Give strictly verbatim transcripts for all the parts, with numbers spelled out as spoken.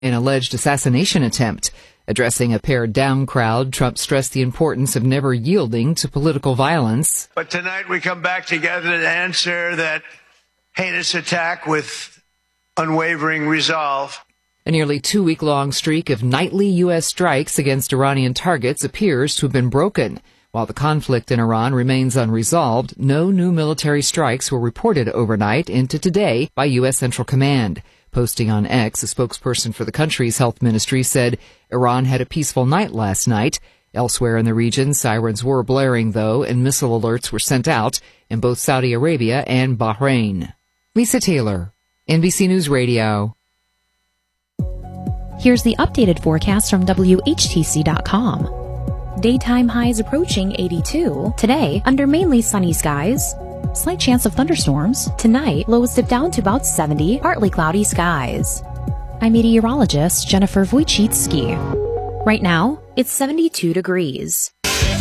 an alleged assassination attempt. Addressing a pared-down crowd, Trump stressed the importance of never yielding to political violence. But tonight we come back together to answer that heinous attack with unwavering resolve. A nearly two-week-long streak of nightly U S strikes against Iranian targets appears to have been broken. While the conflict in Iran remains unresolved, no new military strikes were reported overnight into today by U S Central Command. Posting on X, a spokesperson for the country's health ministry said Iran had a peaceful night last night. Elsewhere in the region, sirens were blaring, though, and missile alerts were sent out in both Saudi Arabia and Bahrain. Lisa Taylor, N B C News Radio. Here's the updated forecast from W H T C dot com. Daytime highs approaching eighty-two. Today, under mainly sunny skies. Slight chance of thunderstorms. Tonight, lows dip down to about seventy, partly cloudy skies. I'm meteorologist Jennifer Wojcicki. Right now, it's seventy-two degrees.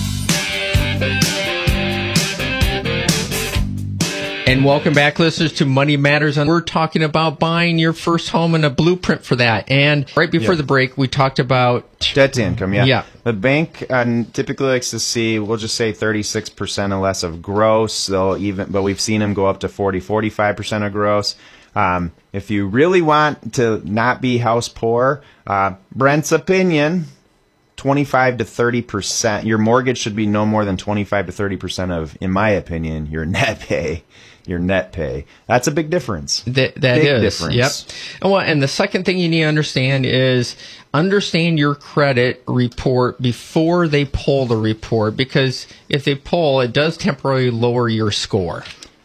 And welcome back, listeners, to Money Matters. And we're talking about buying your first home and a blueprint for that. And right before yeah. the break, we talked about debt to income. Yeah, yeah. The bank uh, typically likes to see, we'll just say thirty-six percent or less of gross. They'll even, but we've seen them go up to forty, forty-five percent of gross. Um, if you really want to not be house poor, uh, Brent's opinion, twenty-five to thirty percent. Your mortgage should be no more than twenty-five to thirty percent of, in my opinion, your net pay. Your net pay. That's a big difference. That, that big is. difference. Yep. And, well, and the second thing you need to understand is understand your credit report before they pull the report, because if they pull, it does temporarily lower your score.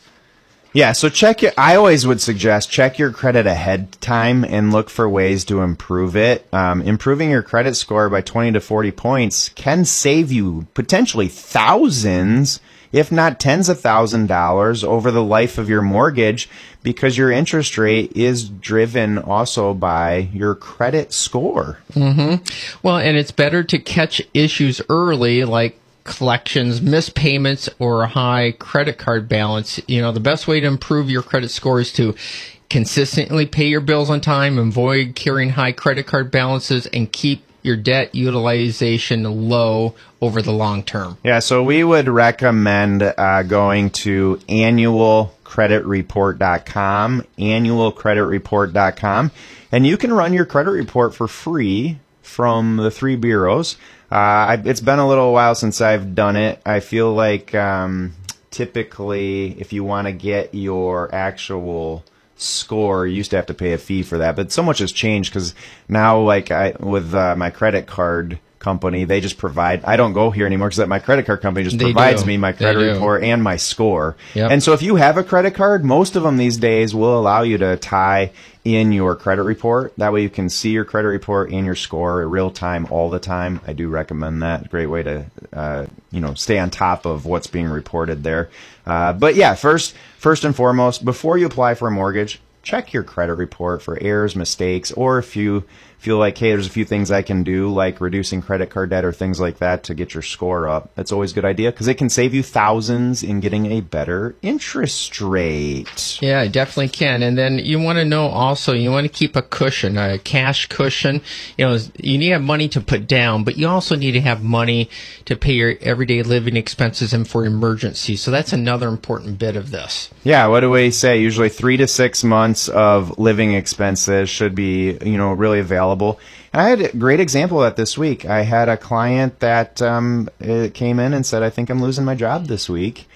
Yeah, so check your, I always would suggest check your credit ahead of time and look for ways to improve it. Um, improving your credit score by twenty to forty points can save you potentially thousands, if not tens of thousand dollars over the life of your mortgage, because your interest rate is driven also by your credit score. Mm-hmm. Well, and it's better to catch issues early, like collections, missed payments, or a high credit card balance. You know, the best way to improve your credit score is to consistently pay your bills on time, avoid carrying high credit card balances, and keep your debt utilization low over the long term. Yeah, so we would recommend uh, going to annual credit report dot com, annual credit report dot com, and you can run your credit report for free from the three bureaus. Uh, I, it's been a little while since I've done it. I feel like um, typically if you want to get your actual score, you used to have to pay a fee for that, but so much has changed because now, like I with uh, my credit card company, they just provide. I don't go here anymore because my credit card company just They provides do. me my credit They do. report and my score. Yep. And so if you have a credit card, most of them these days will allow you to tie in your credit report. That way you can see your credit report and your score in real time all the time. I do recommend that. Great way to uh, you know stay on top of what's being reported there. Uh, but yeah, first first and foremost, before you apply for a mortgage, check your credit report for errors, mistakes, or if you feel like, hey, there's a few things I can do, like reducing credit card debt or things like that to get your score up. That's always a good idea because it can save you thousands in getting a better interest rate. Yeah, it definitely can. And then you want to know also, you want to keep a cushion, a cash cushion. You know, you need to have money to put down, but you also need to have money to pay your everyday living expenses and for emergencies. So that's another important bit of this. Yeah, what do we say? Usually three to six months of living expenses should be, you know, really available. And I had a great example of that this week. I had a client that um, came in and said, I think I'm losing my job this week.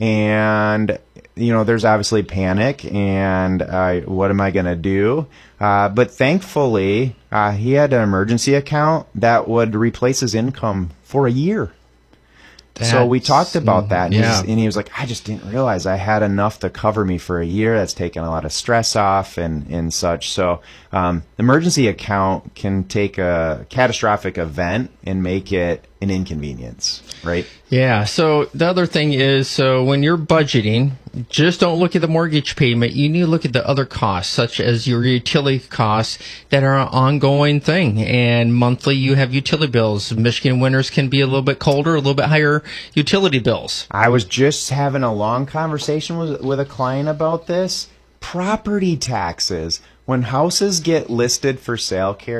And, you know, there's obviously panic and uh, what am I going to do? Uh, but thankfully, uh, he had an emergency account that would replace his income for a year. So we talked about that, and, yeah. he's, and he was like, I just didn't realize I had enough to cover me for a year. That's taken a lot of stress off and, and such. So um, the emergency account can take a catastrophic event and make it an inconvenience, right? Yeah. So the other thing is, so when you're budgeting, just don't look at the mortgage payment. You need to look at the other costs, such as your utility costs that are an ongoing thing. And monthly, you have utility bills. Michigan winters can be a little bit colder, a little bit higher utility bills. I was just having a long conversation with, with a client about this. Property taxes. When houses get listed for sale, Carrie,